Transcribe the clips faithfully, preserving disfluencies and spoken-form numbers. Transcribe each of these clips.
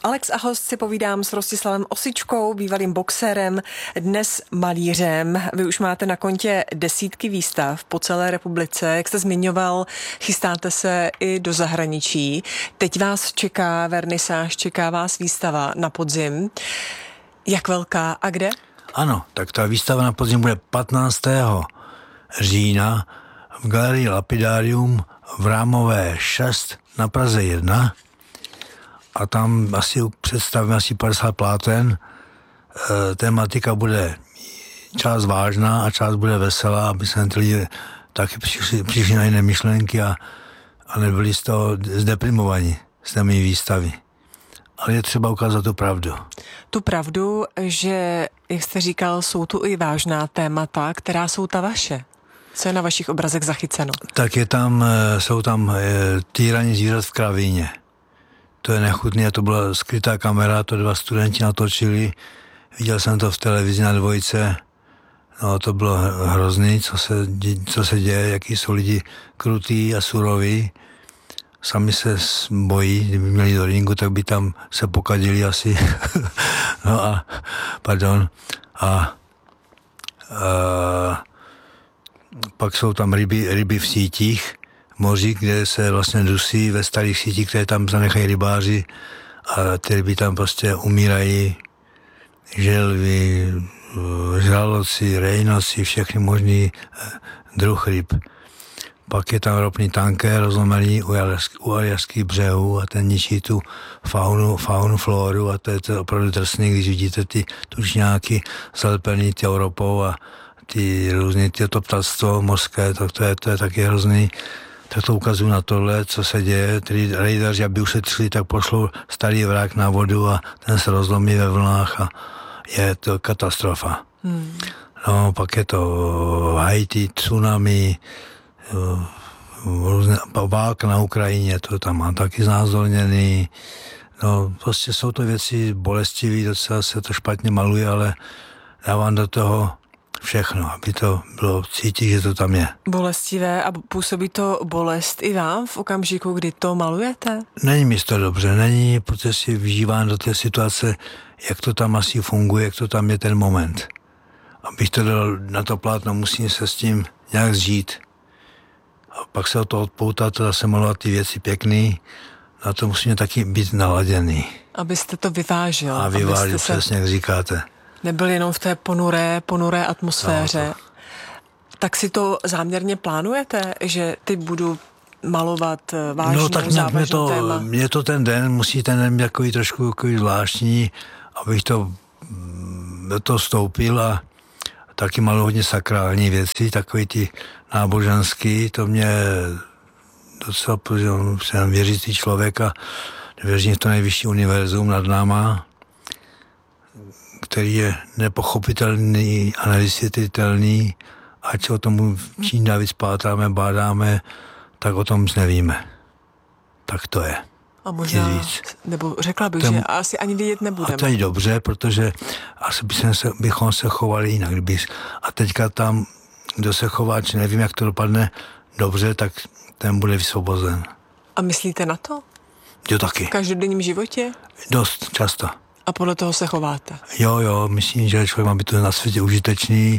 Alex a host si povídám s Rostislavem Osičkou, bývalým boxerem, dnes malířem. Vy už máte na kontě desítky výstav po celé republice. Jak jste zmiňoval, chystáte se i do zahraničí. Teď vás čeká vernisáž, čeká vás výstava na podzim. Jak velká a kde? Ano, tak ta výstava na podzim bude patnáctého října v galerii Lapidarium v Rámové šest na Praze jedna. A tam asi představíme asi padesát pláten. E, tematika bude část vážná a část bude veselá, aby se ty lidi taky přišli, přišli na jiné myšlenky a, a nebyli z toho zdeprimovaní z té mý výstavy. Ale je třeba ukázat tu pravdu. Tu pravdu, že, jak jste říkal, jsou tu i vážná témata, která jsou ta vaše. Co je na vašich obrazech zachyceno? Tak je tam, jsou tam týraní zvířat v kravíně. To je nechutné, to byla skrytá kamera, to dva studenti natočili. Viděl jsem to v televizi na Dvojce. No, to bylo hrozný, co se, co se děje, jaký jsou lidi krutý a suroví. Sami se bojí, kdyby měli do ringu, tak by tam se pokadili asi. no a, pardon. A, a pak jsou tam ryby, ryby v sítích, moři, kde se vlastně dusí ve starých sítích, které tam zanechají rybáři a ty ryby tam prostě umírají. Želvy, žraloci, rejnoci, všechny možný druh ryb. Pak je tam ropný tanker rozlomený u aljaských břehů a ten ničí tu faunu, faunu, floru a to je to opravdu drsný, když vidíte ty tučňáky zalepený ty ropou a ty různý, ty to ptactvo mořské, tak to je, to je taky hrozný. Tak to ukazují na tohle, co se děje. Tedy rejdaři, aby ušetřili, tak pošlou starý vrak na vodu a ten se rozlomí ve vlnách a je to katastrofa. Hmm. No, pak je to Haiti, tsunami, různé válka na Ukrajině, to tam mám taky znázorněný. No, prostě jsou to věci bolestivé, docela se to špatně maluje, ale dávám do toho všechno, aby to bylo cítit, že to tam je. Bolestivé a působí to bolest i vám v okamžiku, kdy to malujete? Není mi to dobře, není, protože si vžívám do té situace, jak to tam asi funguje, jak to tam je ten moment. Abych to dal na to plátno, musím se s tím nějak zžít. A pak se o to odpoutat a zase malovat ty věci pěkný, na to musíme taky být naladěný. Abyste to vyvážil. A vyvážil, přesně, jak říkáte. Nebyl jenom v té ponuré, ponuré atmosféře. No, to... Tak si to záměrně plánujete, že ty budu malovat vážnou, no, tak závažnou to, téma? Mě to ten den, musí ten den být takový trošku takový zvláštní, abych to do toho vstoupil a taky malu hodně sakrální věci, takový ty náboženský, to mě docela, protože jsem věřící člověk a věřím v to nejvyšší univerzum nad náma, který je nepochopitelný a nevysvětlitelný, ať o tom čím dál víc pátáme, bádáme, tak o tom nic nevíme. Tak to je. A možná, nebo řekla bych, Ten, že asi ani vidět nebudeme. A to je dobře, protože asi bychom se, bychom se chovali jinak. Kdyby, a teďka tam, kdo se chová, či nevím, jak to dopadne dobře, tak ten bude vysvobozen. A myslíte na to? Jo, taky. V každodenním životě? Dost často. A podle toho se chováte? Jo, jo, myslím, že člověk má být to na světě užitečný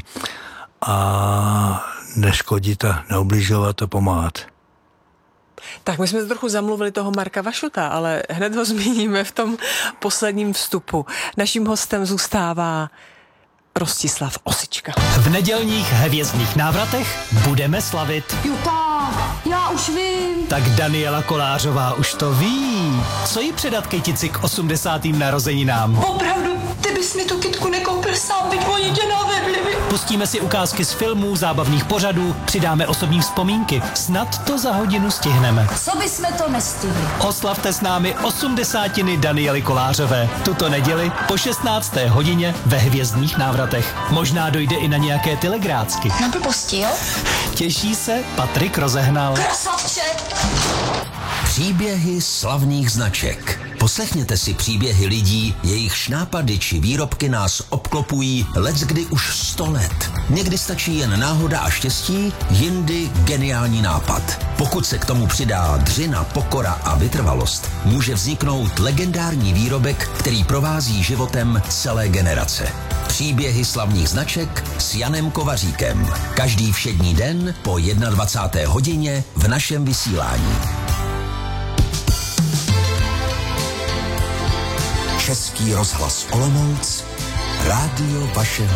a neškodit a neubližovat a pomáhat. Tak my jsme trochu zamluvili toho Marka Vašuta, ale hned ho zmíníme v tom posledním vstupu. Naším hostem zůstává Rostislav Osička. V nedělních hvězdných návratech budeme slavit. Juta, já už vím. Tak Daniela Kolářová už to ví. Co jí předat kytici k osmdesátým narozeninám? Opravdu, ty bys mi tu kytku nekoupil sám, byť oni tě navedli. Pustíme si ukázky z filmů, zábavných pořadů, přidáme osobní vzpomínky. Snad to za hodinu stihneme. Co bysme to nestihli? Oslavte s námi osmdesátiny Daniely Kolářové. Tuto neděli po šestnácté hodině ve hvězdných návratech. Možná dojde i na nějaké telegrácky. Na blbosti, jo? Těší se Patrik Rozehnal. Krasavče! Příběhy slavných značek. Poslechněte si příběhy lidí, jejich nápady či výrobky nás obklopují leckdy už sto let. Někdy stačí jen náhoda a štěstí, jindy geniální nápad. Pokud se k tomu přidá dřina, pokora a vytrvalost, může vzniknout legendární výrobek, který provází životem celé generace. Příběhy slavných značek s Janem Kovaříkem. Každý všední den po dvacáté jedné hodině v našem vysílání. Český rozhlas Olomouc, rádio vašeho